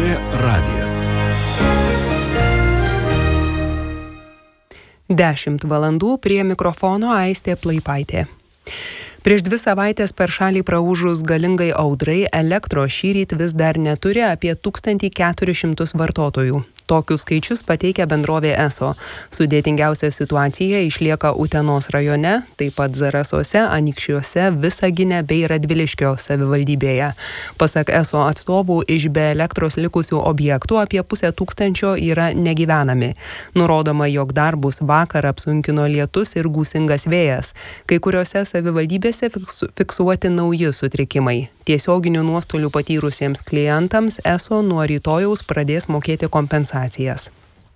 radijas. 10 valandų prie mikrofono Aistė Plaipaitė. Prieš 2 savaitės per šalį praūžus galingai audrai elektros šįryt vis dar neturi apie 1400 vartotojų. Tokius skaičius pateikia bendrovė ESO. Sudėtingiausia situacija išlieka Utenos rajone, taip pat Zarasuose, Anykščiuose, Visagine bei Radviliškio savivaldybėje. Pasak ESO atstovų, iš be elektros likusių objektų apie 500 yra negyvenami. Nurodoma, jog darbus vakar apsunkino lietus ir gūsingas vėjas. Kai kuriuose savivaldybėse fiksuoti nauji sutrikimai. Tiesioginių nuostolių patyrusiems klientams ESO nuo rytojaus pradės mokėti kompensacijas.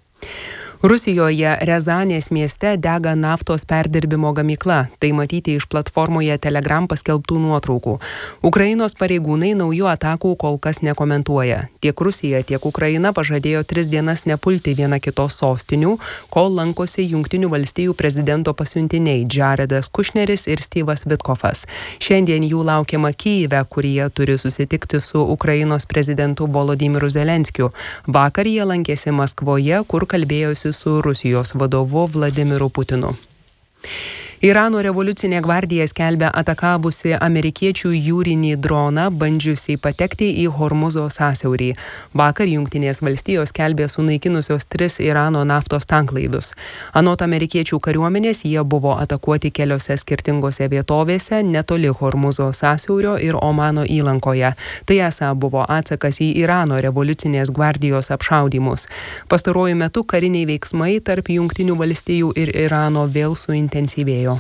Rusijoje Rezanės mieste dega naftos perdirbimo gamykla. Tai matyti iš platformoje Telegram paskelbtų nuotraukų. Ukrainos pareigūnai naujų atakų kol kas nekomentuoja. Tiek Rusija, tiek Ukraina pažadėjo 3 dienas nepulti viena kitos sostinių, kol lankosi Jungtinių valstijų prezidento pasiuntiniai Jaredas Kušneris ir Styvas Vitkofas. Šiandien jų laukiama Kyjive, kur jie turi susitikti su Ukrainos prezidentu Volodymyru Zelenskiu. Vakar jie lankėsi Maskvoje, kur kalbėjosi su Rusijos vadovu Vladimiru Putinu. Irano revoliucinė gvardija skelbia atakavusi amerikiečių jūrinį droną, bandžiusiai patekti į Hormuzo sąsiaurį. Vakar Jungtinės valstijos skelbė sunaikinusios 3 Irano naftos tanklaivius. Anot amerikiečių kariuomenės jie buvo atakuoti keliose skirtingose vietovėse netoli Hormuzo sąsiaurio ir Omano įlankoje. Tai esą buvo atsakas į Irano revoliucinės gvardijos apšaudymus. Pastaruoju metu kariniai veiksmai tarp Jungtinių valstijų ir Irano vėl suintensyvėjo.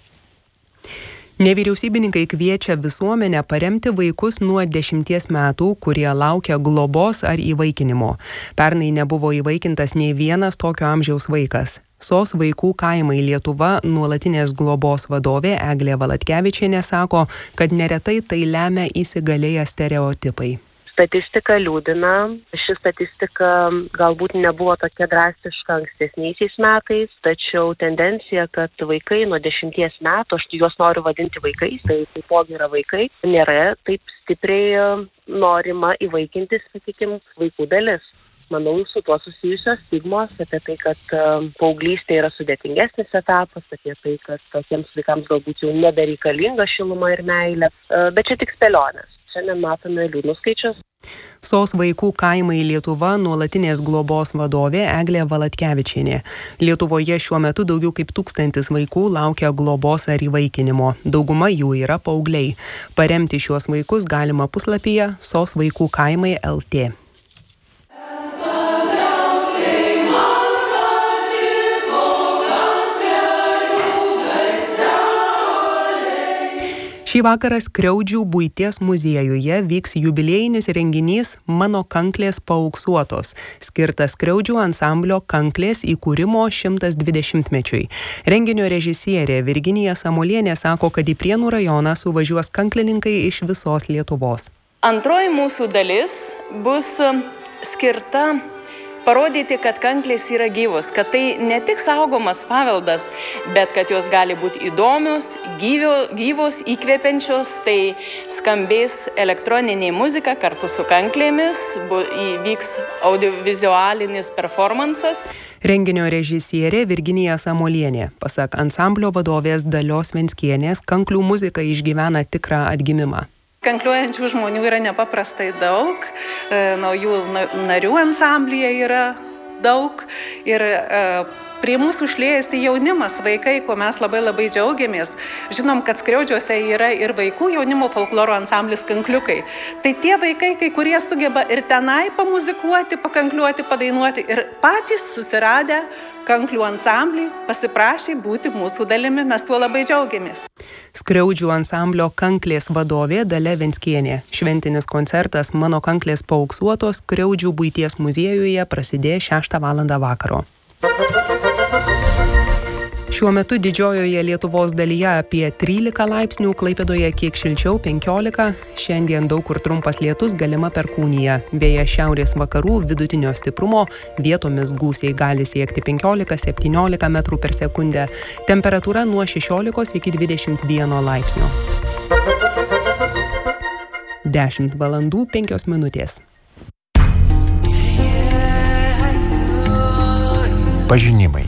Nevyriausybininkai kviečia visuomenę paremti vaikus nuo 10 metų, kurie laukia globos ar įvaikinimo. Pernai nebuvo įvaikintas nei vienas tokio amžiaus vaikas. SOS vaikų kaimai Lietuva nuolatinės globos vadovė Eglė Valatkevičienė sako, kad neretai tai lemia įsigalėję stereotipai. Statistika liūdina. Ši statistika galbūt nebuvo tokia drastiška ankstesniaisiais metais, tačiau tendencija, kad vaikai nuo 10 metų, aš juos noriu vadinti vaikais, tai taipogi yra vaikai, nėra taip stipriai norima įvaikinti, sakykime, vaikų dalis. Manau, su tuo susijusios stigmos apie tai, kad paauglystė yra sudėtingesnis etapas, apie tai, kad tokiems vaikams galbūt jau nebereikalinga šiluma ir meilė, bet čia tik spėlionės. Šiandien matome liūdnus skaičius. SOS vaikų kaimai Lietuva nuolatinės globos vadovė Eglė Valatkevičienė. Lietuvoje šiuo metu daugiau kaip 1000 vaikų laukia globos ar įvaikinimo. Dauguma jų yra paaugliai. Paremti šiuos vaikus galima puslapyje SOS vaikų kaimai LT. Šį vakarą Skriaudžių buities muziejuje vyks jubiliejinis renginys Mano kanklės paauksuotos, skirtas Skriaudžių ansamblio Kanklės įkūrimo 120-mečiui. Renginio režisierė Virginija Samuolienė sako, kad į Prienų rajoną suvažiuos kanklininkai iš visos Lietuvos. Antroji mūsų dalis bus skirta parodyti, kad kanklės yra gyvos, kad tai ne tik saugomas paveldas, bet kad jos gali būti įdomios, gyvos, įkvepiančios, tai skambės elektroninė muzika kartu su kanklėmis, įvyks audiovizualinis performansas. Renginio režisierė Virginija Samuolienė. Pasak ansamblio vadovės Dalios Venskienės, kanklių muzika išgyvena tikrą atgimimą. Kankliuojančių žmonių yra nepaprastai daug, naujų narių ansamblyje yra daug ir prie mūsų šliejasi jaunimas, vaikai, ko mes labai džiaugiamės. Žinom, kad Skriaudžiuose yra ir vaikų jaunimo folkloro ansamblis Kankliukai. Tai tie vaikai, kai kurie sugeba ir tenai pamuzikuoti, pakankliuoti, padainuoti ir patys susiradę kanklių ansamblį pasiprašė būti mūsų dalimi, mes tuo labai džiaugiamės. Skriaudžių ansamblio Kanklės vadovė Dalia Venskienė. Šventinis koncertas Mano kanklės paauksuotos Skriaudžių buities muziejuje prasidės 6 val. Vakaro. Šiuo metu didžiojoje Lietuvos dalyje apie 13 laipsnių, Klaipėdoje kiek šilčiau 15. Šiandien daug kur trumpas lietus, galima perkūnija. Vėjas šiaurės vakarų vidutinio stiprumo, vietomis gūsiai gali siekti 15-17 metrų per sekundę. Temperatūra nuo 16 iki 21 laipsnio. 10 valandų 5 minutės. Pažinimai.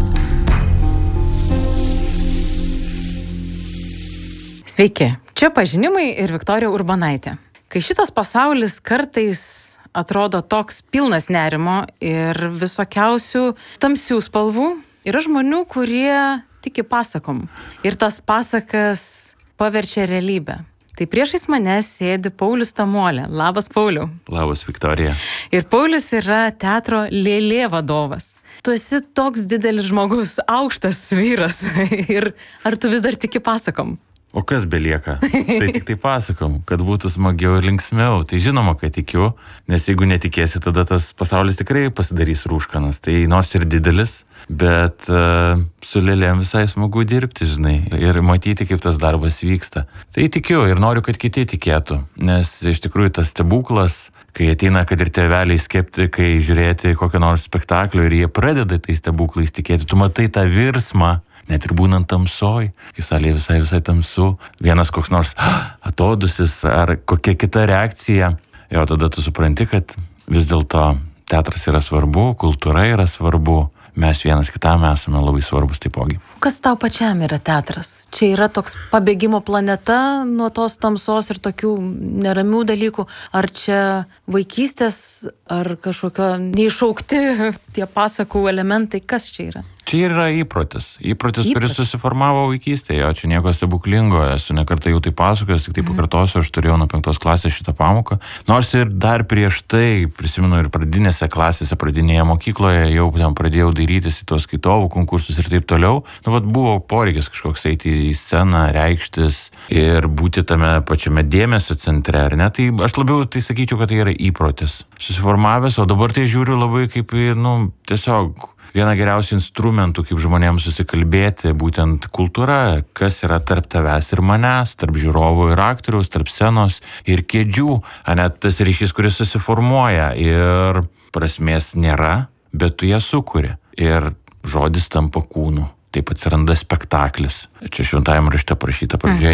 Sveiki, čia Pažinimai ir Viktorija Urbonaitė. Kai šitas pasaulis kartais atrodo toks pilnas nerimo ir visokiausių tamsių spalvų, yra žmonių, kurie tiki pasakom ir tas pasakas paverčia realybę. Tai priešais mane sėdi Paulius Tamuolė. Labas, Pauliau. Labas, Viktorija. Ir Paulius yra teatro Lėlė vadovas. Tu esi toks didelis žmogus, aukštas vyras. Ir ar tu vis dar tiki pasakom? O kas belieka? Tai tik tai pasakom, kad būtų smagiau ir linksmiau. Tai žinoma, kad tikiu, nes jeigu netikėsi, tada tas pasaulis tikrai pasidarys rūškanas. Tai nors ir didelis, bet su lėlėm visai smagu dirbti, žinai, ir matyti, kaip tas darbas vyksta. Tai tikiu ir noriu, kad kiti tikėtų, nes iš tikrųjų tas stebuklas, kai ateina, kad ir tėveliai skeptikai žiūrėti kokio nors spektaklio ir jie pradeda tais stebuklais tikėti, tu matai tą virsmą, net ir būnant tamsoj, kai salėje visai tamsu, vienas koks nors atodusis ar kokia kita reakcija, jo tada tu supranti, kad vis dėlto teatras yra svarbu, kultūra yra svarbu, mes vienas kitam esame labai svarbus taipogi. Kas tau pačiam yra teatras? Čia yra toks pabėgimo planeta nuo tos tamsos ir tokių neramių dalykų? Ar čia vaikystės, ar kažkokio neišaukti tie pasakų elementai? Kas čia yra? Čia yra įprotis, kuris susiformavo vaikystėje, čia nieko stebuklingo, esu nekartą jau tai pasakojęs, tik tai pakartosiu, aš turėjau nuo 5 klasės šitą pamoką, nors ir dar prieš tai, prisimenu ir pradinėse klasėse, pradinėje mokykloje, jau ten pradėjau dairytis į tos skaitovų konkursus ir taip toliau, buvo poreikis kažkoks eiti į sceną, reikštis ir būti tame pačiame dėmesio centre, ar ne, tai aš labiau tai sakyčiau, kad tai yra įprotis susiformavęs, o dabar tai žiūriu labai kaip į, tiesiog viena geriausių instrumentų, kaip žmonėms susikalbėti, būtent kultūra, kas yra tarp tavęs ir manęs, tarp žiūrovų ir aktoriaus, tarp scenos ir kėdžių, net tas ryšys, kuris susiformuoja ir prasmės nėra, bet tu ją sukuri ir žodis tampa kūnu. Taip atsiranda spektaklis. Čia šventajame rašte parašyta pradžioje.